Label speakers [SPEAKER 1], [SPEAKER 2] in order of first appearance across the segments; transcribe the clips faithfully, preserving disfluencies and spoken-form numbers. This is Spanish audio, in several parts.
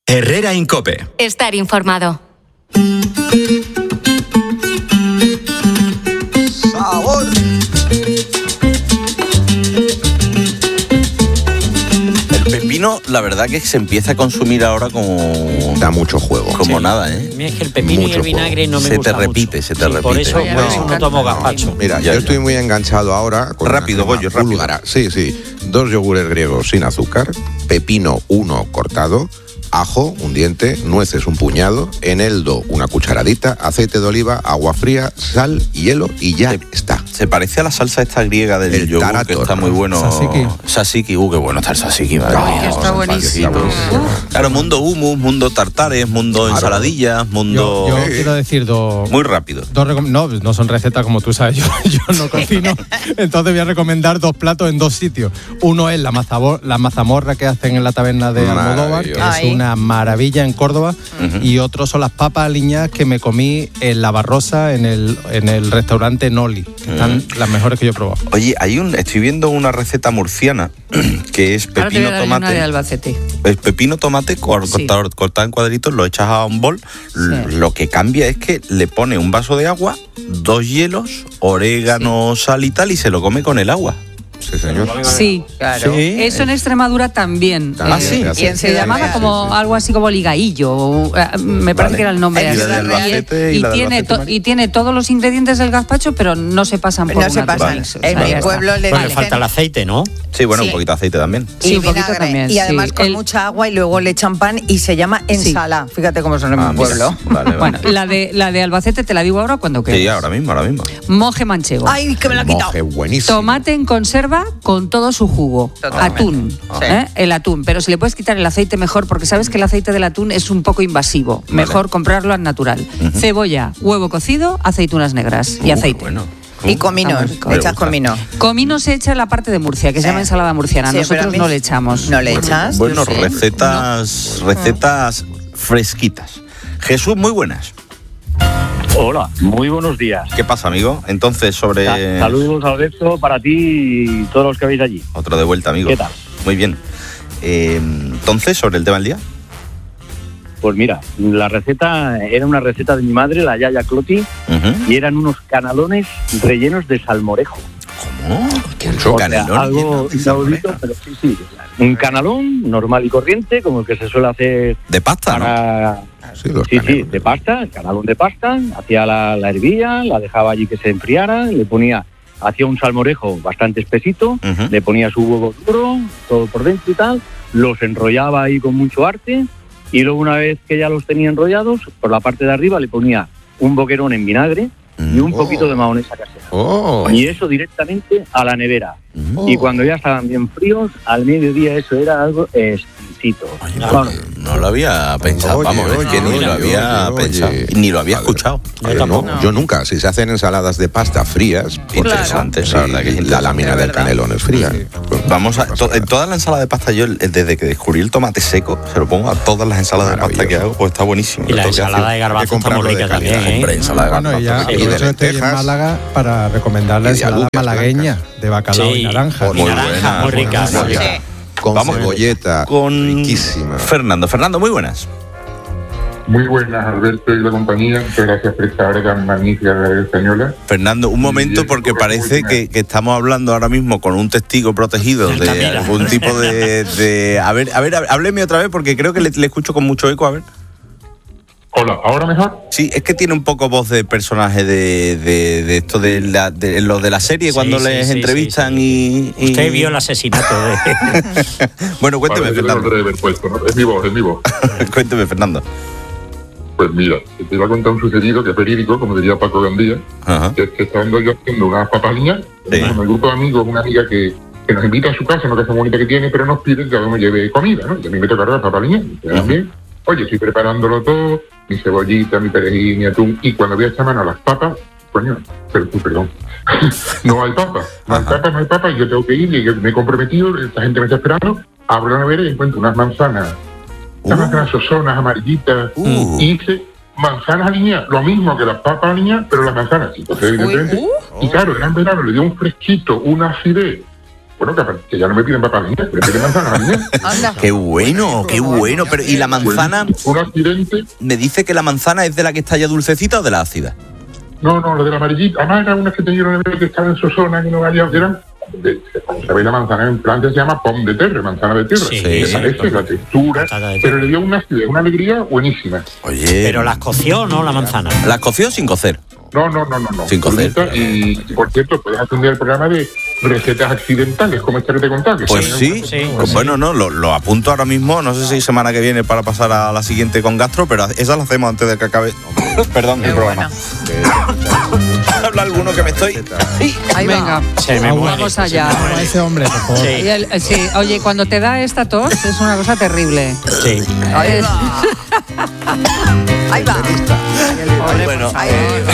[SPEAKER 1] Herrera Incope.
[SPEAKER 2] Estar informado.
[SPEAKER 3] Sabor. El pepino, la verdad que se empieza a consumir ahora como...
[SPEAKER 4] Da mucho juego.
[SPEAKER 3] Como
[SPEAKER 5] sí.
[SPEAKER 3] nada, ¿eh?
[SPEAKER 5] Es que el pepino
[SPEAKER 4] Mucho
[SPEAKER 5] y el vinagre
[SPEAKER 4] juego.
[SPEAKER 5] no me
[SPEAKER 3] Se
[SPEAKER 5] gusta
[SPEAKER 3] te repite,
[SPEAKER 5] mucho.
[SPEAKER 3] se te
[SPEAKER 5] Sí,
[SPEAKER 3] repite.
[SPEAKER 5] Por eso,
[SPEAKER 3] Ay,
[SPEAKER 5] por
[SPEAKER 3] ay,
[SPEAKER 5] eso
[SPEAKER 3] ay,
[SPEAKER 5] no tomo gazpacho.
[SPEAKER 4] Mira,
[SPEAKER 3] Ya,
[SPEAKER 4] yo estoy
[SPEAKER 3] ya.
[SPEAKER 4] muy enganchado ahora con
[SPEAKER 3] Rápido,
[SPEAKER 4] una crema
[SPEAKER 3] Goyo, rápido.
[SPEAKER 4] búlgara. Sí, sí. Dos yogures griegos sin azúcar, pepino uno cortado, ajo, un diente, nueces, un puñado, eneldo, una cucharadita, aceite de oliva, agua fría, sal, hielo y ya
[SPEAKER 3] Se-
[SPEAKER 4] está.
[SPEAKER 3] Se parece a la salsa esta griega del
[SPEAKER 4] El
[SPEAKER 3] yogur, que
[SPEAKER 4] tarator.
[SPEAKER 3] está muy bueno.
[SPEAKER 6] Tzatziki.
[SPEAKER 3] Tzatziki, uh, qué bueno está el tzatziki, madre
[SPEAKER 6] Ay,
[SPEAKER 3] mía.
[SPEAKER 6] está buenísimo.
[SPEAKER 3] Claro, mundo hummus, mundo tartares, mundo
[SPEAKER 4] Claro.
[SPEAKER 3] ensaladillas, mundo...
[SPEAKER 6] Yo, yo quiero decir dos...
[SPEAKER 3] Muy rápido.
[SPEAKER 6] Dos recom- no, no son recetas como tú sabes, yo, yo no cocino, entonces voy a recomendar dos platos en dos sitios. Uno es la, mazabo- la mazamorra que hacen en la taberna de Almodóvar, que
[SPEAKER 4] Maravilloso.
[SPEAKER 6] es
[SPEAKER 2] Ay.
[SPEAKER 6] una maravilla en Córdoba,
[SPEAKER 3] Ujú.
[SPEAKER 6] y otro son las papas aliñadas que me comí en La Barrosa, en el, en el restaurante Noli, que están las mejores que yo he probado.
[SPEAKER 3] Oye, hay un, estoy viendo una receta murciana que es
[SPEAKER 7] Ahora te voy
[SPEAKER 3] pepino
[SPEAKER 7] a dar yo una de
[SPEAKER 3] tomate.
[SPEAKER 7] Albacete.
[SPEAKER 3] Es pepino tomate cor-
[SPEAKER 7] Sí.
[SPEAKER 3] cortado, cortado en cuadritos, lo echas a un bol. L-
[SPEAKER 7] Sí.
[SPEAKER 3] Lo que cambia es que le pone un vaso de agua, dos hielos, orégano, sal y tal, y se lo come con el agua.
[SPEAKER 4] Sí, señor.
[SPEAKER 7] Sí,
[SPEAKER 2] Claro.
[SPEAKER 7] eso en Extremadura también.
[SPEAKER 4] También
[SPEAKER 7] Eh,
[SPEAKER 4] se hace.
[SPEAKER 2] y en
[SPEAKER 7] Se
[SPEAKER 2] Ciudad
[SPEAKER 7] llamaba
[SPEAKER 2] Real.
[SPEAKER 7] como algo así como ligaillo, o, eh, me parece
[SPEAKER 3] Vale.
[SPEAKER 7] que era el nombre.
[SPEAKER 2] En
[SPEAKER 7] así.
[SPEAKER 2] Ciudad
[SPEAKER 3] del
[SPEAKER 2] Real.
[SPEAKER 3] Albacete y
[SPEAKER 7] y,
[SPEAKER 3] la del
[SPEAKER 7] tiene
[SPEAKER 3] Albacete,
[SPEAKER 7] to-
[SPEAKER 3] María.
[SPEAKER 7] y tiene todos los ingredientes del gazpacho, pero no se pasan por
[SPEAKER 2] No se
[SPEAKER 7] una
[SPEAKER 2] pasan.
[SPEAKER 7] tuniz, o
[SPEAKER 2] En
[SPEAKER 7] sea,
[SPEAKER 2] mi
[SPEAKER 7] ya
[SPEAKER 2] pueblo
[SPEAKER 7] está.
[SPEAKER 2] le
[SPEAKER 5] Bueno, le
[SPEAKER 2] dicen...
[SPEAKER 5] falta el aceite, ¿no?
[SPEAKER 3] Sí, bueno,
[SPEAKER 2] Sí.
[SPEAKER 3] un poquito de aceite también.
[SPEAKER 7] Sí,
[SPEAKER 2] y
[SPEAKER 7] un poquito
[SPEAKER 2] vinagre.
[SPEAKER 7] también,
[SPEAKER 2] Y además
[SPEAKER 7] sí.
[SPEAKER 2] con
[SPEAKER 7] El-
[SPEAKER 2] mucha agua y luego le echan pan y se llama ensala. Fíjate cómo son en
[SPEAKER 3] Ah,
[SPEAKER 2] mi
[SPEAKER 3] mira.
[SPEAKER 2] pueblo.
[SPEAKER 3] Vale, vale.
[SPEAKER 7] Bueno, la de, la de Albacete te la digo ahora cuando quieras.
[SPEAKER 3] Sí, ahora mismo, ahora mismo.
[SPEAKER 7] Moje manchego.
[SPEAKER 2] Ay, que me lo ha quitado.
[SPEAKER 4] Moje buenísimo.
[SPEAKER 7] Tomate en conserva con todo su jugo.
[SPEAKER 2] Totalmente.
[SPEAKER 7] Atún.
[SPEAKER 2] Sí.
[SPEAKER 7] ¿eh? El atún. Pero si le puedes quitar el aceite mejor, porque sabes que el aceite del atún es un poco invasivo. Mejor comprarlo al natural. Cebolla, huevo cocido, aceitunas negras y
[SPEAKER 3] Uh,
[SPEAKER 7] aceite.
[SPEAKER 3] Bueno.
[SPEAKER 2] Y comino,
[SPEAKER 7] Está muy rico.
[SPEAKER 2] echas
[SPEAKER 3] Me gusta.
[SPEAKER 2] comino.
[SPEAKER 7] Comino se echa en la parte de Murcia, que se
[SPEAKER 2] Sí.
[SPEAKER 7] llama ensalada murciana.
[SPEAKER 2] Sí, pero a
[SPEAKER 7] Nosotros
[SPEAKER 2] mí-
[SPEAKER 7] no le echamos.
[SPEAKER 2] ¿No le echas?
[SPEAKER 3] Bueno,
[SPEAKER 2] Yo sí.
[SPEAKER 3] recetas, recetas fresquitas. Jesús, muy buenas.
[SPEAKER 8] Hola, muy buenos días.
[SPEAKER 3] ¿Qué pasa, amigo? Entonces, sobre...
[SPEAKER 8] Sa- Saludos, Alberto, para ti y todos los que veis allí.
[SPEAKER 3] Otro de vuelta, amigo.
[SPEAKER 8] ¿Qué tal?
[SPEAKER 3] Muy bien. Eh, entonces, sobre el tema del día.
[SPEAKER 8] Pues mira, la receta era una receta de mi madre, la Yaya Cloti,
[SPEAKER 3] Ujú.
[SPEAKER 8] y eran unos canalones rellenos de salmorejo.
[SPEAKER 3] ¿Cómo? ¿Qué
[SPEAKER 8] O sea,
[SPEAKER 3] canelón
[SPEAKER 8] algo
[SPEAKER 3] lleno de
[SPEAKER 8] inaudito,
[SPEAKER 3] salmorejo?
[SPEAKER 8] pero sí, sí. Un canalón normal y corriente, como el que se suele hacer
[SPEAKER 3] De pasta, ¿no?
[SPEAKER 8] para...
[SPEAKER 4] Sí, los
[SPEAKER 8] Sí, sí,
[SPEAKER 4] canelos.
[SPEAKER 8] de pasta, el canalón de pasta, hacía la, la hervía, la dejaba allí que se enfriara, le ponía, hacía un salmorejo bastante espesito,
[SPEAKER 3] Ujú.
[SPEAKER 8] le ponía su huevo duro, todo por dentro y tal, los enrollaba ahí con mucho arte, y luego una vez que ya los tenía enrollados, por la parte de arriba le ponía un boquerón en vinagre y un
[SPEAKER 4] Oh.
[SPEAKER 8] poquito de mahonesa casera.
[SPEAKER 4] Oh.
[SPEAKER 8] Y eso directamente a la nevera.
[SPEAKER 3] Mm.
[SPEAKER 8] Y cuando ya estaban bien fríos, al mediodía eso era algo exquisito.
[SPEAKER 3] Oye,
[SPEAKER 8] Vamos,
[SPEAKER 3] no, no lo había pensado,
[SPEAKER 4] Oye,
[SPEAKER 3] vamos, es
[SPEAKER 4] oye,
[SPEAKER 3] que ni
[SPEAKER 4] oye,
[SPEAKER 3] lo había
[SPEAKER 4] oye,
[SPEAKER 3] pensado,
[SPEAKER 4] oye.
[SPEAKER 3] ni lo había
[SPEAKER 4] A ver,
[SPEAKER 3] escuchado.
[SPEAKER 4] a ver, no, yo nunca. Si se hacen ensaladas de pasta frías, pues,
[SPEAKER 3] Interesante,
[SPEAKER 4] sí,
[SPEAKER 3] la verdad que es
[SPEAKER 4] la
[SPEAKER 3] interesante.
[SPEAKER 4] lámina
[SPEAKER 2] Es
[SPEAKER 4] del
[SPEAKER 2] verdad.
[SPEAKER 4] canelón es fría. Pues,
[SPEAKER 3] Vamos a,
[SPEAKER 4] no pasa
[SPEAKER 3] to- en
[SPEAKER 4] nada.
[SPEAKER 3] toda la ensalada de pasta, yo eh, desde que descubrí el tomate seco, se lo pongo a todas las ensaladas de pasta que
[SPEAKER 4] Maravilloso.
[SPEAKER 3] hago, pues está buenísimo.
[SPEAKER 5] Y la
[SPEAKER 3] Lo tengo que
[SPEAKER 5] ensalada
[SPEAKER 3] hacer.
[SPEAKER 5] de garbanzo
[SPEAKER 4] Hay que
[SPEAKER 5] está muy
[SPEAKER 4] comprarlo de
[SPEAKER 5] rica
[SPEAKER 4] calidad.
[SPEAKER 5] también, ¿eh?
[SPEAKER 3] Hombre, ensalada de
[SPEAKER 6] Bueno,
[SPEAKER 3] garbanzo.
[SPEAKER 6] y ya,
[SPEAKER 3] sí.
[SPEAKER 4] y de
[SPEAKER 6] aprovecho que estoy en
[SPEAKER 4] lentejas.
[SPEAKER 6] Málaga para recomendar la
[SPEAKER 4] Y de
[SPEAKER 6] ensalada
[SPEAKER 4] alubias
[SPEAKER 6] malagueña
[SPEAKER 4] blancas.
[SPEAKER 6] de bacalao
[SPEAKER 5] Sí.
[SPEAKER 6] y naranja.
[SPEAKER 5] Y naranja, muy rica,
[SPEAKER 6] buena.
[SPEAKER 5] muy rica.
[SPEAKER 2] Sí.
[SPEAKER 4] Con
[SPEAKER 3] Vamos
[SPEAKER 4] cebolleta,
[SPEAKER 3] con
[SPEAKER 4] riquísima.
[SPEAKER 3] Fernando. Fernando, muy buenas.
[SPEAKER 9] Muy buenas, Alberto y la compañía. Muchas gracias por esta hora tan magnífica de la española.
[SPEAKER 3] Fernando, un momento,
[SPEAKER 9] Bien,
[SPEAKER 3] porque
[SPEAKER 9] muy
[SPEAKER 3] parece
[SPEAKER 9] buena.
[SPEAKER 3] que, que estamos hablando ahora mismo con un testigo protegido de
[SPEAKER 5] Altamira.
[SPEAKER 3] algún tipo de, de- A ver, a ver, hábleme otra vez, porque creo que le, le escucho con mucho eco, a ver.
[SPEAKER 9] Hola, ¿ahora mejor?
[SPEAKER 3] Sí, es que tiene un poco voz de personaje de, de, de esto de, la, de lo de la serie,
[SPEAKER 5] Sí,
[SPEAKER 3] cuando
[SPEAKER 5] sí,
[SPEAKER 3] les
[SPEAKER 5] sí,
[SPEAKER 3] entrevistan
[SPEAKER 5] sí,
[SPEAKER 3] y, y-
[SPEAKER 5] Usted vio el asesinato de...
[SPEAKER 3] Bueno, cuénteme,
[SPEAKER 9] Vale, yo lo
[SPEAKER 3] Fernando.
[SPEAKER 9] tendré que haber puesto, ¿no? Es mi voz, es mi voz.
[SPEAKER 3] Cuénteme, Fernando.
[SPEAKER 9] Pues mira, te iba a contar un sucedido que es verídico, como diría Paco Gandía,
[SPEAKER 3] Ajá.
[SPEAKER 9] que es que estando yo haciendo unas papaliñas,
[SPEAKER 3] Sí.
[SPEAKER 9] con el grupo de amigos, una amiga que, que nos invita a su casa, una casa bonita que tiene, pero nos pide que yo me lleve comida, ¿no? Y a mí me toca las papaliñas, y que también. Oye, estoy preparándolo todo, mi cebollita, mi perejil, mi atún, y cuando voy a echar mano a las papas, coño, pero tú, perdón, no hay papas, no hay
[SPEAKER 3] Ajá.
[SPEAKER 9] papas, no hay papas, y yo tengo que ir, y yo me he comprometido, esta gente me está esperando, abro la nevera y encuentro unas manzanas, unas
[SPEAKER 3] Uh.
[SPEAKER 9] manzanas sosonas, amarillitas,
[SPEAKER 3] Uh.
[SPEAKER 9] y hice manzanas aliñadas, lo mismo que las papas aliñadas, pero las manzanas, sí, entonces, evidentemente, y claro, era en verano, le dio un fresquito, una acidez, Bueno, que, que ya no me piden papas niñas, me piden manzanas niñas.
[SPEAKER 2] Anda.
[SPEAKER 3] Qué bueno, qué bueno. Pero, ¿y la manzana?
[SPEAKER 9] Un accidente.
[SPEAKER 3] ¿Me dice que la manzana es de la que está ya dulcecita o de la ácida?
[SPEAKER 9] No, no, lo de la amarillita. Además, eran unas que tenían que estaban en su zona, que no valían, que eran. De, como sabéis, la manzana en Francia se llama pomme de terre, manzana de tierra.
[SPEAKER 5] Sí,
[SPEAKER 9] Me
[SPEAKER 5] sí,
[SPEAKER 9] parece la textura, pero le dio una acidez, una alegría buenísima.
[SPEAKER 3] Oye.
[SPEAKER 5] Pero las coció, ¿no? La manzana.
[SPEAKER 3] ¿Las coció sin cocer?
[SPEAKER 9] No, no, no, no. no.
[SPEAKER 3] Sin cocer.
[SPEAKER 9] Y, y, por cierto, puedes atender el programa de recetas accidentales, como esta que te contaba. Que
[SPEAKER 3] Pues
[SPEAKER 9] está
[SPEAKER 3] sí,
[SPEAKER 5] Sí,
[SPEAKER 3] pues
[SPEAKER 5] sí.
[SPEAKER 3] bueno, no, lo, lo apunto ahora mismo, no sé si semana que viene para pasar a la siguiente con gastro, pero esa la hacemos antes de que acabe, perdón, el programa. Habla alguno que me estoy...
[SPEAKER 2] Ahí
[SPEAKER 7] Venga,
[SPEAKER 2] va.
[SPEAKER 5] Se me
[SPEAKER 6] Ah,
[SPEAKER 5] muere.
[SPEAKER 7] vamos
[SPEAKER 6] Se
[SPEAKER 7] allá.
[SPEAKER 6] llama a ese hombre, por favor.
[SPEAKER 5] Sí.
[SPEAKER 7] Y el- sí, oye, cuando te da esta tos es una cosa terrible.
[SPEAKER 5] Sí.
[SPEAKER 2] Ahí va. Ahí va.
[SPEAKER 3] Bueno,
[SPEAKER 2] Ahí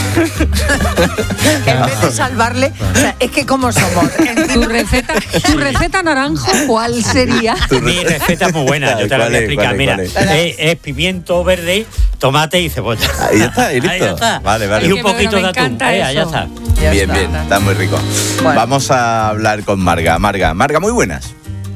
[SPEAKER 2] va. En vez de salvarle, o sea, es que como somos.
[SPEAKER 7] ¿Tu receta, tu receta naranjo cuál sería?
[SPEAKER 5] Mi receta es muy buena, yo te la
[SPEAKER 3] ¿Cuál
[SPEAKER 5] voy a
[SPEAKER 3] es?
[SPEAKER 5] explicar.
[SPEAKER 3] ¿Cuál es?
[SPEAKER 5] Mira,
[SPEAKER 3] ¿Cuál
[SPEAKER 5] es, es pimiento verde, tomate y cebolla.
[SPEAKER 3] ahí ya está, ahí listo.
[SPEAKER 5] Ahí ya está.
[SPEAKER 3] Vale,
[SPEAKER 5] Y
[SPEAKER 3] vale.
[SPEAKER 5] un
[SPEAKER 7] Es que me-
[SPEAKER 5] poquito
[SPEAKER 7] me
[SPEAKER 5] de atún.
[SPEAKER 7] encanta
[SPEAKER 5] Ea, ya
[SPEAKER 7] eso.
[SPEAKER 5] está.
[SPEAKER 2] Ya
[SPEAKER 3] Bien,
[SPEAKER 2] está.
[SPEAKER 3] bien, está muy rico.
[SPEAKER 2] Bueno.
[SPEAKER 3] Vamos a hablar con Marga. Marga, Marga, Marga, muy buenas.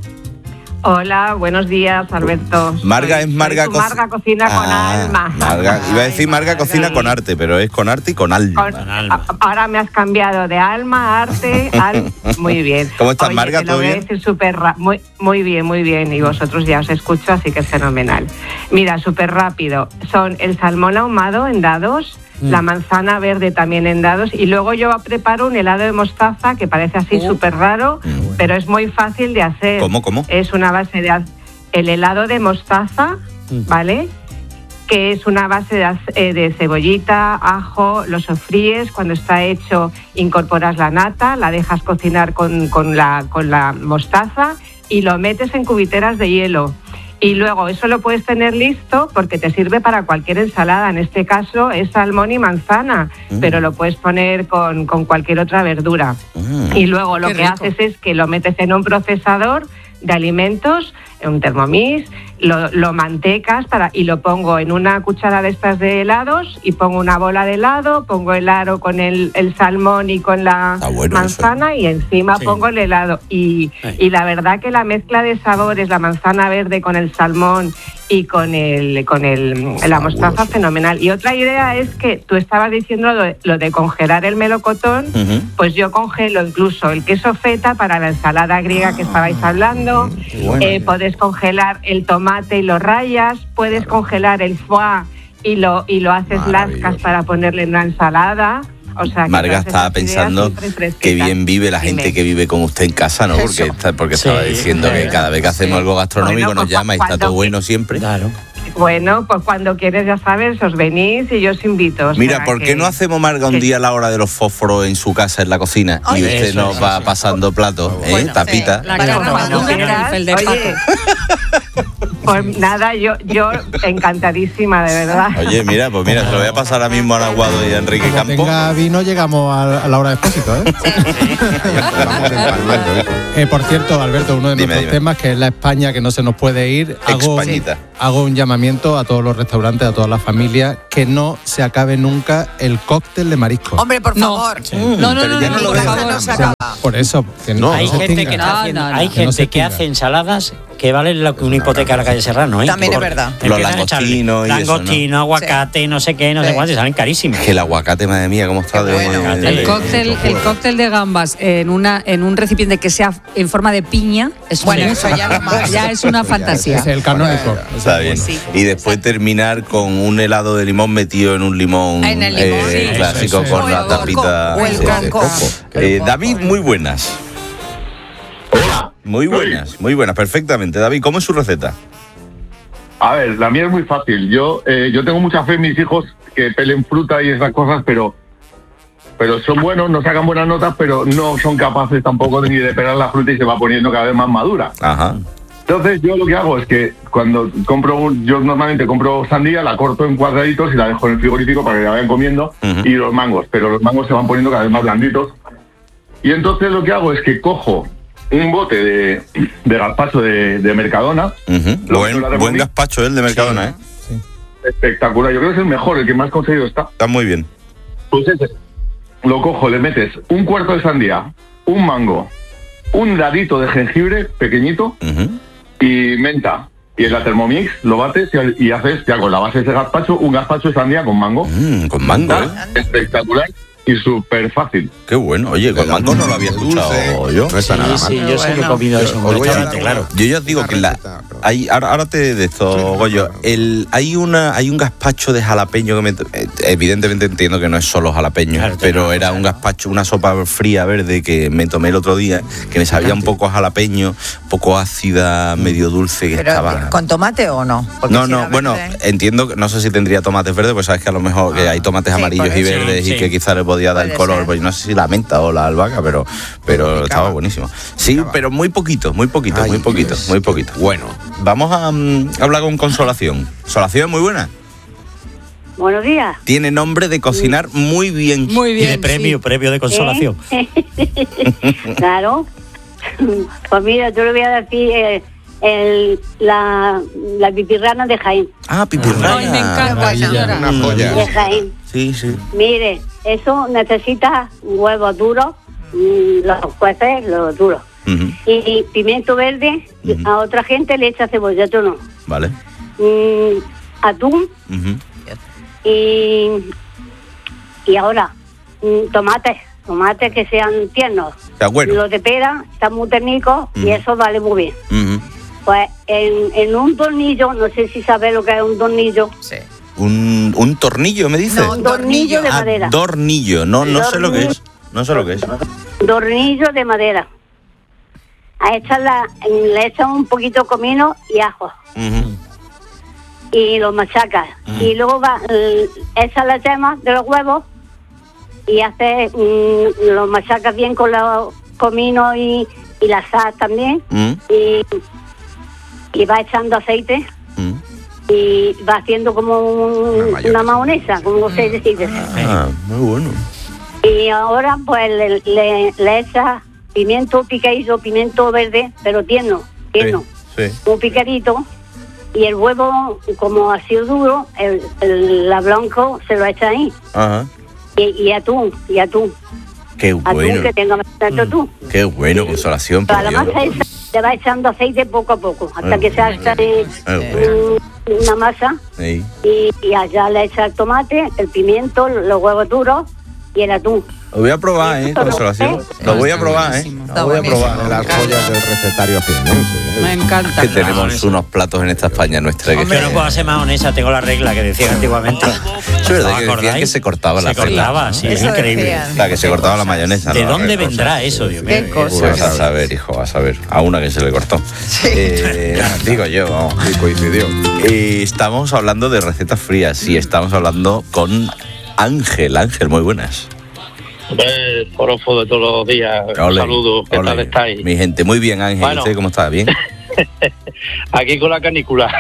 [SPEAKER 1] Hola, buenos días, Alberto.
[SPEAKER 3] Marga
[SPEAKER 1] Soy-
[SPEAKER 3] es Marga
[SPEAKER 1] soy tu
[SPEAKER 3] Co-
[SPEAKER 1] Marga cocina con
[SPEAKER 3] Ah,
[SPEAKER 1] alma.
[SPEAKER 3] Marga, iba a decir Marga cocina
[SPEAKER 1] Sí.
[SPEAKER 3] con arte, pero es con arte y con alma.
[SPEAKER 1] Con-
[SPEAKER 5] Con alma.
[SPEAKER 1] a- ahora me has cambiado de alma a arte al... Muy bien.
[SPEAKER 3] ¿Cómo estás,
[SPEAKER 1] Oye,
[SPEAKER 3] Marga?
[SPEAKER 1] te lo
[SPEAKER 3] ¿Todo
[SPEAKER 1] voy a
[SPEAKER 3] bien?
[SPEAKER 1] decir súper ra- muy, muy bien, muy bien. Y vosotros ya os escucho, así que es fenomenal. Mira, súper rápido. Son el salmón ahumado en dados, la manzana verde también en dados, y luego yo preparo un helado de mostaza que parece así
[SPEAKER 2] Uh.
[SPEAKER 1] súper raro, pero es muy fácil de hacer.
[SPEAKER 3] ¿Cómo, cómo?
[SPEAKER 1] Es una base de... az- El helado de mostaza, ¿vale? Que es una base de, az- eh, de cebollita, ajo, lo sofríes, cuando está hecho incorporas la nata, la dejas cocinar con, con, la, con la mostaza y lo metes en cubiteras de hielo. Y luego eso lo puedes tener listo porque te sirve para cualquier ensalada. En este caso es salmón y manzana,
[SPEAKER 3] Mm.
[SPEAKER 1] pero lo puedes poner con, con cualquier otra verdura.
[SPEAKER 3] Mm.
[SPEAKER 1] Y luego lo
[SPEAKER 7] Qué
[SPEAKER 1] que
[SPEAKER 7] rico.
[SPEAKER 1] haces es que lo metes en un procesador de alimentos, en un Thermomix, lo, lo mantecas para, y lo pongo en una cuchara de estas de helados y pongo una bola de helado, pongo el aro con el, el salmón y con la
[SPEAKER 3] Está bueno
[SPEAKER 1] manzana y encima
[SPEAKER 5] Sí.
[SPEAKER 1] pongo el helado. Y,
[SPEAKER 5] Ay.
[SPEAKER 1] y la verdad que la mezcla de sabores, la manzana verde con el salmón y con el con el la mostaza,
[SPEAKER 3] Fabuloso.
[SPEAKER 1] fenomenal. Y otra idea es que tú estabas diciendo lo de, lo de congelar el melocotón,
[SPEAKER 3] Ujú.
[SPEAKER 1] pues yo congelo incluso el queso feta para la ensalada griega que estabais hablando.
[SPEAKER 3] bueno.
[SPEAKER 1] Eh, puedes congelar el tomate y lo rayas. Puedes congelar el foie y lo y lo haces
[SPEAKER 4] Maravilloso.
[SPEAKER 1] lascas para ponerle en una ensalada. O sea, que
[SPEAKER 3] Marga
[SPEAKER 1] todas
[SPEAKER 3] estaba
[SPEAKER 1] esas ideas
[SPEAKER 3] pensando
[SPEAKER 1] siempre fresquitas.
[SPEAKER 3] que bien vive la
[SPEAKER 1] Dime.
[SPEAKER 3] gente que vive con usted en casa, ¿no? Porque,
[SPEAKER 2] Eso.
[SPEAKER 3] está, porque
[SPEAKER 5] Sí.
[SPEAKER 3] estaba diciendo que cada vez que hacemos algo gastronómico
[SPEAKER 1] Bueno,
[SPEAKER 3] nos
[SPEAKER 1] pues,
[SPEAKER 3] llama y está
[SPEAKER 1] cuando-
[SPEAKER 3] todo bueno siempre.
[SPEAKER 5] Claro.
[SPEAKER 1] Bueno, pues cuando quieres, ya sabes, os venís y yo os invito. o
[SPEAKER 3] Mira,
[SPEAKER 1] sea
[SPEAKER 3] ¿por
[SPEAKER 1] que-
[SPEAKER 3] qué no hacemos, Marga, un
[SPEAKER 1] que-
[SPEAKER 3] día a la hora de los fósforos en su casa, en la cocina?
[SPEAKER 2] Ay,
[SPEAKER 3] y usted
[SPEAKER 5] eso,
[SPEAKER 3] nos
[SPEAKER 5] eso,
[SPEAKER 3] va
[SPEAKER 5] sí.
[SPEAKER 3] pasando platos, ¿eh?
[SPEAKER 2] Bueno,
[SPEAKER 3] Tapita.
[SPEAKER 2] sí.
[SPEAKER 7] La
[SPEAKER 2] Vale,
[SPEAKER 7] carne
[SPEAKER 2] cuando
[SPEAKER 7] madura,
[SPEAKER 1] quieras,
[SPEAKER 7] el de
[SPEAKER 1] oye.
[SPEAKER 7] pato.
[SPEAKER 1] Pues nada, yo, yo encantadísima, de verdad.
[SPEAKER 3] Oye, mira, pues mira, se lo voy a pasar ahora mismo a Naguado y a Enrique
[SPEAKER 6] Como
[SPEAKER 3] Campo.
[SPEAKER 6] tenga vino, llegamos a, a la hora de expósito, ¿eh?
[SPEAKER 4] Vamos empalmando, ¿eh?
[SPEAKER 6] Eh, por cierto, Alberto, uno de
[SPEAKER 3] Dime,
[SPEAKER 6] nuestros
[SPEAKER 3] dime.
[SPEAKER 6] temas, que es la España que no se nos puede ir, hago,
[SPEAKER 3] Españita.
[SPEAKER 6] hago un llamamiento a todos los restaurantes, a todas las familias, que no se acabe nunca el cóctel de marisco.
[SPEAKER 2] Hombre, por
[SPEAKER 7] No.
[SPEAKER 2] favor.
[SPEAKER 7] No, no,
[SPEAKER 3] Pero
[SPEAKER 7] no,
[SPEAKER 3] ya
[SPEAKER 7] no,
[SPEAKER 3] no lo
[SPEAKER 7] por
[SPEAKER 3] veo.
[SPEAKER 7] favor.
[SPEAKER 2] No se
[SPEAKER 6] O sea,
[SPEAKER 2] acaba.
[SPEAKER 6] por eso, que no,
[SPEAKER 5] Hay
[SPEAKER 6] no se
[SPEAKER 5] gente que
[SPEAKER 6] extinga.
[SPEAKER 5] está
[SPEAKER 7] No,
[SPEAKER 5] haciendo,
[SPEAKER 7] no, no.
[SPEAKER 5] hay
[SPEAKER 6] Que no se
[SPEAKER 5] gente que
[SPEAKER 6] extinga.
[SPEAKER 5] hace ensaladas que valen lo que una hipoteca a la calle Serrano, ¿eh?
[SPEAKER 2] También es
[SPEAKER 5] Porque
[SPEAKER 2] verdad.
[SPEAKER 5] empiezan
[SPEAKER 3] Los
[SPEAKER 5] a echarle
[SPEAKER 3] langostinos y eso, ¿no?
[SPEAKER 5] Langostino, aguacate, no sé qué, no sé
[SPEAKER 2] Sí.
[SPEAKER 5] cuánto, y salen carísimos.
[SPEAKER 3] Que el aguacate, madre mía, cómo está
[SPEAKER 2] Qué
[SPEAKER 3] de
[SPEAKER 2] bueno.
[SPEAKER 3] de-
[SPEAKER 7] El cóctel, el cóctel de gambas en una en un recipiente que sea en forma de piña es
[SPEAKER 2] Bueno,
[SPEAKER 7] un-
[SPEAKER 2] eso ya lo más.
[SPEAKER 7] ya es una fantasía.
[SPEAKER 6] Es el canónico.
[SPEAKER 3] Está bien.
[SPEAKER 2] Sí.
[SPEAKER 3] Y después terminar con un helado de limón metido en un limón,
[SPEAKER 2] En el limón,
[SPEAKER 3] eh,
[SPEAKER 2] sí.
[SPEAKER 3] clásico
[SPEAKER 6] Eso, eso.
[SPEAKER 3] con
[SPEAKER 2] O
[SPEAKER 3] la
[SPEAKER 2] el
[SPEAKER 3] tapita
[SPEAKER 2] coco, o el
[SPEAKER 3] sí, de
[SPEAKER 2] coco.
[SPEAKER 3] Eh,
[SPEAKER 2] El
[SPEAKER 3] David,
[SPEAKER 2] coco.
[SPEAKER 3] muy buenas.
[SPEAKER 9] Hola.
[SPEAKER 3] Muy buenas, muy buenas, perfectamente. David, ¿cómo es su receta?
[SPEAKER 9] A ver, la mía es muy fácil. Yo eh, yo tengo mucha fe en mis hijos que pelen fruta y esas cosas, pero pero son buenos, no sacan buenas notas, pero no son capaces tampoco ni de pelar la fruta y se va poniendo cada vez más madura.
[SPEAKER 3] Ajá.
[SPEAKER 9] Entonces yo lo que hago es que cuando compro, un- yo normalmente compro sandía, la corto en cuadraditos y la dejo en el frigorífico para que la vayan comiendo,
[SPEAKER 3] Ujú.
[SPEAKER 9] y los mangos, pero los mangos se van poniendo cada vez más blanditos. Y entonces lo que hago es que cojo un bote de, de gazpacho de, de Mercadona,
[SPEAKER 3] Ujú.
[SPEAKER 9] Lo-
[SPEAKER 3] Buen,
[SPEAKER 9] lo
[SPEAKER 3] buen
[SPEAKER 9] remolí.
[SPEAKER 3] gazpacho el de Mercadona, ¿eh?
[SPEAKER 9] espectacular, yo creo que es el mejor, el que más conseguido está.
[SPEAKER 3] Está muy bien.
[SPEAKER 9] Pues ese, lo cojo, le metes un cuarto de sandía, un mango,
[SPEAKER 10] un dadito de jengibre pequeñito uh-huh. y menta. Y en la Thermomix lo bates y, y haces ya con la base de ese gazpacho un gazpacho de sandía con mango.
[SPEAKER 3] Mm, con mango, ¿eh?
[SPEAKER 10] Espectacular y súper fácil.
[SPEAKER 3] Qué bueno. Oye, con mango no lo había escuchado yo.
[SPEAKER 4] No está
[SPEAKER 5] sí,
[SPEAKER 4] nada mal.
[SPEAKER 5] Sí, yo sí que he comido eso.
[SPEAKER 3] Os voy a dar, claro. Yo ya os digo que la, hay, ahora, ahora te de esto, sí, Goyo. El, hay, una, hay un gazpacho de jalapeño que me... Evidentemente entiendo que no es solo jalapeño, claro, pero no, era un gazpacho, una sopa fría verde que me tomé el otro día, que me sabía un poco a jalapeño, un poco ácida, medio dulce, que
[SPEAKER 2] pero,
[SPEAKER 3] estaba...
[SPEAKER 2] ¿con tomate o no? Porque
[SPEAKER 3] no,
[SPEAKER 2] si
[SPEAKER 3] no, bueno,
[SPEAKER 2] verde...
[SPEAKER 3] entiendo que no sé si tendría tomates verdes, pues sabes que a lo mejor que hay tomates
[SPEAKER 2] sí,
[SPEAKER 3] amarillos y verdes
[SPEAKER 5] sí,
[SPEAKER 3] y
[SPEAKER 5] sí.
[SPEAKER 3] que quizás le podía dar
[SPEAKER 2] puede
[SPEAKER 3] el color,
[SPEAKER 2] ser.
[SPEAKER 3] pues no sé si la menta o la albahaca, pero, pero estaba buenísimo. Sí, picaba. Pero muy poquito, muy poquito, Ay, muy poquito, Dios. muy poquito. Bueno, vamos a um, hablar con Consolación. Consolación, muy buena.
[SPEAKER 11] Buenos días.
[SPEAKER 3] Tiene nombre de cocinar muy bien.
[SPEAKER 7] Muy bien.
[SPEAKER 5] Y de premio, sí. premio de consolación.
[SPEAKER 11] ¿Eh? Claro. Pues mira, yo le voy a decir eh, el, la, la pipirrana de Jaén.
[SPEAKER 3] Ah, pipirrana.
[SPEAKER 7] Ay, me encanta, señora.
[SPEAKER 4] Una joya.
[SPEAKER 11] De Jaén.
[SPEAKER 3] Sí, sí.
[SPEAKER 11] Mire, eso necesita huevos duros, los jueces, los duros.
[SPEAKER 3] Uh-huh.
[SPEAKER 11] Y pimiento verde, uh-huh. a otra gente le echa cebolla, yo no.
[SPEAKER 3] Vale.
[SPEAKER 11] Mm, atún.
[SPEAKER 3] Uh-huh.
[SPEAKER 11] Y, y ahora, mm, tomates, tomates que sean tiernos.
[SPEAKER 3] Está bueno.
[SPEAKER 11] Los de pera están muy técnicos uh-huh. y eso vale muy bien.
[SPEAKER 3] Uh-huh.
[SPEAKER 11] Pues en, en un tornillo, no sé si sabes lo que es un tornillo.
[SPEAKER 2] Sí.
[SPEAKER 3] Un, un tornillo, me dice.
[SPEAKER 11] No, un tornillo de
[SPEAKER 3] ah,
[SPEAKER 11] madera.
[SPEAKER 3] Tornillo, no, no
[SPEAKER 11] Dornillo.
[SPEAKER 3] sé lo que es. No sé lo que es.
[SPEAKER 11] Tornillo de madera. A echarla, le echan un poquito comino y ajo.
[SPEAKER 3] Uh-huh.
[SPEAKER 11] Y lo machacas. Uh-huh. Y luego va, echas la yema de los huevos y haces, mm, lo machacas bien con los cominos y, y la sal también.
[SPEAKER 3] Uh-huh.
[SPEAKER 11] Y, y va echando aceite.
[SPEAKER 3] Uh-huh.
[SPEAKER 11] Y va haciendo como un, una, una mayonesa, como no sé decir.
[SPEAKER 3] Ah, muy bueno.
[SPEAKER 11] Y ahora pues le, le, le echas pimiento picadito, pimiento verde, pero tierno, tierno.
[SPEAKER 3] Sí, sí.
[SPEAKER 11] Un picadito. Y el huevo, como ha sido duro, el, el la blanco se lo echa ahí.
[SPEAKER 3] Ajá.
[SPEAKER 11] Y, y atún, y atún.
[SPEAKER 3] Qué bueno.
[SPEAKER 11] Atún que tenga bastante atún.
[SPEAKER 3] Qué bueno, Consolación.
[SPEAKER 11] Para la masa esa le va echando aceite poco a poco, hasta
[SPEAKER 3] Ay,
[SPEAKER 11] que se haga
[SPEAKER 3] bueno.
[SPEAKER 11] una masa.
[SPEAKER 3] Sí.
[SPEAKER 11] Y, y allá le echa el tomate, el pimiento, los huevos duros y el atún.
[SPEAKER 3] Lo voy a probar, ¿eh, Consolación? Lo voy a probar, ¿eh? Lo voy a probar.
[SPEAKER 4] Las joyas del recetario jiennense.
[SPEAKER 7] Me encanta.
[SPEAKER 3] Que tenemos unos platos en esta España nuestra. Que
[SPEAKER 5] yo no puedo ser más honesta, tengo la regla que decían antiguamente.
[SPEAKER 3] Es verdad que decían que se cortaba la
[SPEAKER 5] Se cortaba, sí, es increíble.
[SPEAKER 3] O sea, que se cortaba la mayonesa.
[SPEAKER 5] ¿De
[SPEAKER 3] ¿no?
[SPEAKER 5] dónde vendrá eso, Dios mío?
[SPEAKER 2] ¿Qué cosa?
[SPEAKER 3] Pues a saber, hijo, a saber. A una que se le cortó.
[SPEAKER 2] Sí.
[SPEAKER 3] Eh, digo yo, vamos.
[SPEAKER 4] Y coincidió.
[SPEAKER 3] Eh, estamos hablando de recetas frías y estamos hablando con Ángel. Ángel, muy buenas.
[SPEAKER 12] Hombre, forofo de todos los días. Un saludo, ¿qué
[SPEAKER 3] ole.
[SPEAKER 12] tal estáis?
[SPEAKER 3] Mi gente, muy bien, Ángel.
[SPEAKER 12] Bueno.
[SPEAKER 3] ¿Usted cómo está? ¿Bien?
[SPEAKER 12] Aquí con la canícula.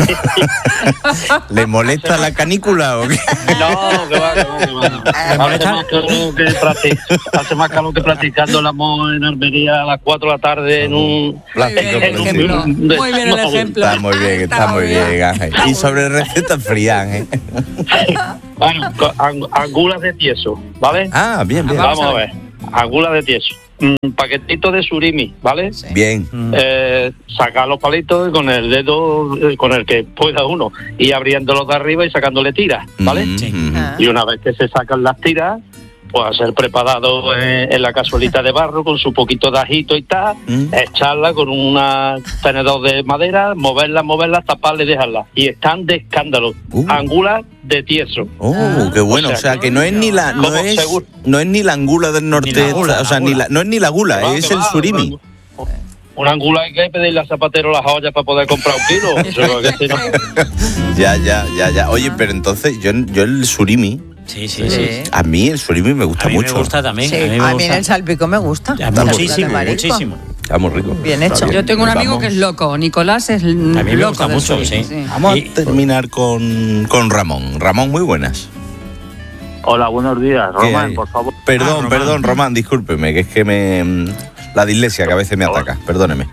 [SPEAKER 3] ¿Le molesta la canícula o qué?
[SPEAKER 12] No, que va, que va, que va. Hace más calor que, practic- hace más calor que practicando el amor en Almería a las cuatro de la tarde en un...
[SPEAKER 3] Plástico,
[SPEAKER 12] en
[SPEAKER 3] por
[SPEAKER 12] un-
[SPEAKER 7] ejemplo.
[SPEAKER 12] de-
[SPEAKER 7] Muy bien el ejemplo.
[SPEAKER 3] Está muy bien, está muy bien, Ángel. Y sobre recetas frías, Ángel.
[SPEAKER 12] Bueno, con ang- angulas de tieso, ¿vale?
[SPEAKER 3] Ah, bien, bien.
[SPEAKER 12] Vamos a ver, angulas de tieso. Un paquetito de surimi, ¿vale?
[SPEAKER 3] Bien.
[SPEAKER 12] Eh, sacar los palitos con el dedo eh, con el que pueda uno y abriéndolos de arriba y sacándole tiras, ¿vale?
[SPEAKER 3] Mm,
[SPEAKER 5] Sí.
[SPEAKER 3] mm.
[SPEAKER 2] Ah.
[SPEAKER 12] Y una vez que se sacan las tiras, pues a ser preparado eh, en la cazuelita de barro con su poquito de ajito y tal,
[SPEAKER 3] Mm.
[SPEAKER 12] echarla con un tenedor de madera, moverla, moverla, taparla y dejarla. Y están de escándalo.
[SPEAKER 3] Uh.
[SPEAKER 12] Angulas de tieso.
[SPEAKER 3] Oh, qué bueno. O sea, que no es ni la no
[SPEAKER 12] ¿Cómo
[SPEAKER 3] es
[SPEAKER 12] seguro?
[SPEAKER 3] no es ni la angula del norte,
[SPEAKER 5] Ni la gula,
[SPEAKER 3] o sea,
[SPEAKER 5] la
[SPEAKER 3] ni
[SPEAKER 5] gula.
[SPEAKER 3] la no es ni la gula,
[SPEAKER 12] Va,
[SPEAKER 3] es
[SPEAKER 12] que
[SPEAKER 3] el
[SPEAKER 12] va,
[SPEAKER 3] surimi.
[SPEAKER 12] Una, una angula hay que pedirle al zapatero las joyas para poder comprar un kilo. Eso es que si no-
[SPEAKER 3] Ya, ya, ya, ya. Oye, pero entonces yo yo el surimi,
[SPEAKER 5] Sí, sí, sí.
[SPEAKER 2] Sí.
[SPEAKER 3] a mí el surimi me gusta
[SPEAKER 5] A mí
[SPEAKER 3] mucho.
[SPEAKER 5] me gusta también.
[SPEAKER 2] Sí,
[SPEAKER 5] a mí me
[SPEAKER 2] a mí
[SPEAKER 5] gusta.
[SPEAKER 2] el salpico me gusta.
[SPEAKER 5] Ya,
[SPEAKER 3] Está
[SPEAKER 5] muchísimo,
[SPEAKER 2] de marisco.
[SPEAKER 5] muchísimo.
[SPEAKER 3] Está muy rico.
[SPEAKER 2] Bien
[SPEAKER 3] Está
[SPEAKER 2] hecho.
[SPEAKER 7] Yo tengo un amigo
[SPEAKER 3] Vamos.
[SPEAKER 7] que es loco. Nicolás es l-
[SPEAKER 5] A mí me
[SPEAKER 7] loco
[SPEAKER 5] gusta
[SPEAKER 7] del
[SPEAKER 5] mucho,
[SPEAKER 7] surimi,
[SPEAKER 5] sí.
[SPEAKER 3] Vamos
[SPEAKER 5] Y-
[SPEAKER 3] a terminar con, con Ramón. Ramón, muy buenas.
[SPEAKER 8] Hola, buenos días,
[SPEAKER 3] ¿Qué
[SPEAKER 8] Román,
[SPEAKER 3] hay?
[SPEAKER 8] por favor.
[SPEAKER 3] Perdón,
[SPEAKER 5] Ah, Román.
[SPEAKER 3] perdón, Román, discúlpeme, que es que me la dislexia que a veces me ataca. Perdóneme.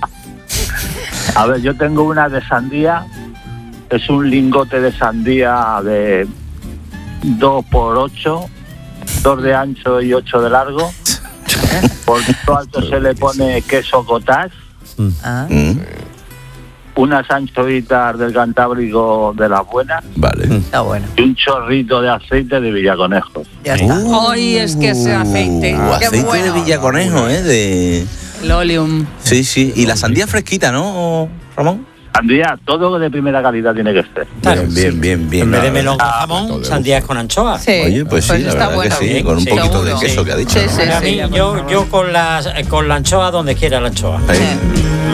[SPEAKER 8] A ver, yo tengo una de sandía, es un lingote de sandía de dos por ocho, dos de ancho y ocho de largo.
[SPEAKER 12] Por todo alto se le pone queso cottage,
[SPEAKER 2] Ah.
[SPEAKER 12] unas anchoitas del Cantábrico de las buenas.
[SPEAKER 3] Vale.
[SPEAKER 2] Está bueno.
[SPEAKER 12] Y un chorrito de aceite de Villaconejos.
[SPEAKER 2] Ya está.
[SPEAKER 7] Ay, es que ese aceite.
[SPEAKER 3] Uh,
[SPEAKER 7] Qué
[SPEAKER 3] aceite
[SPEAKER 7] bueno.
[SPEAKER 3] de Villaconejo, ¿eh? De...
[SPEAKER 7] El oleum.
[SPEAKER 3] Sí, sí. Y la sandía fresquita, ¿no, Ramón?
[SPEAKER 12] Sandía, todo de primera calidad tiene que ser.
[SPEAKER 5] Claro,
[SPEAKER 3] bien, bien, bien, bien.
[SPEAKER 5] En vez de
[SPEAKER 3] Nada,
[SPEAKER 5] melón con
[SPEAKER 3] todo
[SPEAKER 5] jamón,
[SPEAKER 3] de
[SPEAKER 5] sandías con anchoa.
[SPEAKER 2] Sí.
[SPEAKER 3] Oye, pues,
[SPEAKER 2] Pues
[SPEAKER 3] sí, la
[SPEAKER 2] está
[SPEAKER 3] verdad
[SPEAKER 2] bueno.
[SPEAKER 3] que sí,
[SPEAKER 5] Sí,
[SPEAKER 3] con un
[SPEAKER 5] sí,
[SPEAKER 3] poquito de
[SPEAKER 2] seguro.
[SPEAKER 3] queso que ha dicho.
[SPEAKER 2] Sí,
[SPEAKER 3] ¿no?
[SPEAKER 2] sí,
[SPEAKER 5] A
[SPEAKER 2] sí.
[SPEAKER 5] mí, yo, yo con, las, con la anchoa donde quiera la anchoa.
[SPEAKER 3] Ahí.